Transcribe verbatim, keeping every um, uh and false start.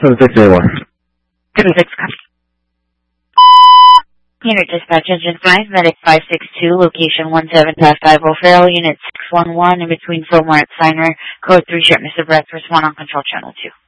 seven six A one. seven six. Unit Dispatch Engine five, Medic five six two, location one seven five five O'Farrell, Unit six one one, in between Fillmore at Signer, Code three, ship Mister Breakfast one on Control Channel two.